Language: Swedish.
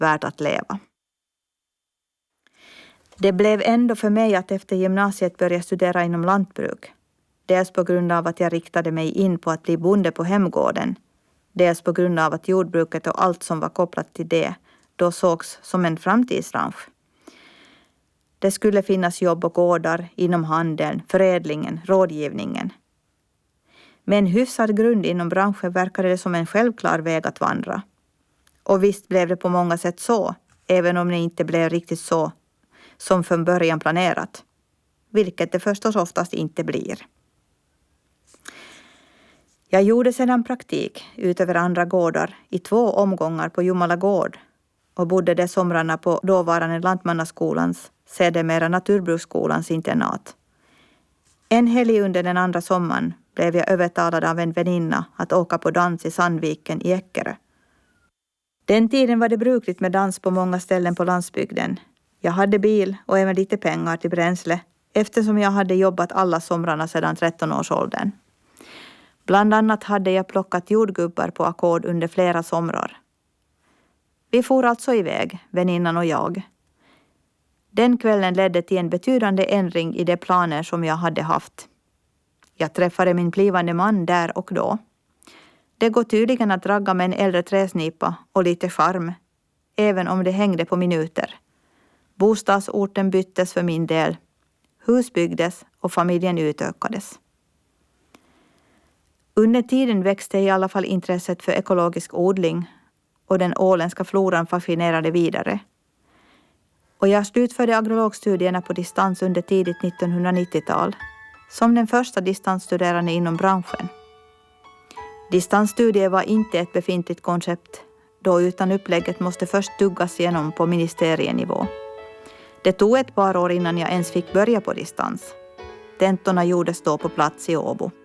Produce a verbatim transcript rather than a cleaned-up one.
värt att leva. Det blev ändå för mig att efter gymnasiet börja studera inom lantbruk. Dels på grund av att jag riktade mig in på att bli bonde på hemgården. Dels på grund av att jordbruket och allt som var kopplat till det då sågs som en framtidsbransch. Det skulle finnas jobb och gårdar inom handeln, förädlingen, rådgivningen. Med en hyfsad grund inom branschen verkade det som en självklar väg att vandra. Och visst blev det på många sätt så, även om det inte blev riktigt så som från början planerat. Vilket det förstås oftast inte blir. Jag gjorde sedan praktik utöver andra gårdar i två omgångar på Jomala gård och bodde de somrarna på dåvarande Lantmannaskolans, sedermera Naturbruksskolans internat. En helg under den andra sommaren blev jag övertalad av en väninna att åka på dans i Sandviken i Eckerö. Den tiden var det brukligt med dans på många ställen på landsbygden. Jag hade bil och även lite pengar till bränsle eftersom jag hade jobbat alla somrarna sedan tretton-årsåldern. Bland annat hade jag plockat jordgubbar på ackord under flera somrar. Vi for alltså iväg, väninnan och jag. Den kvällen ledde till en betydande ändring i de planer som jag hade haft. Jag träffade min blivande man där och då. Det går tydligen att ragga med en äldre träsnipa och lite charm, även om det hängde på minuter. Bostadsorten byttes för min del. Hus byggdes och familjen utökades. Under tiden växte i alla fall intresset för ekologisk odling och den åländska floran fascinerade vidare. Och jag slutförde agrologstudierna på distans under tidigt nittonhundranittiotal som den första distansstuderande inom branschen. Distansstudier var inte ett befintligt koncept då utan upplägget måste först duggas igenom på ministerienivå. Det tog ett par år innan jag ens fick börja på distans. Tentorna gjordes då på plats i Åbo.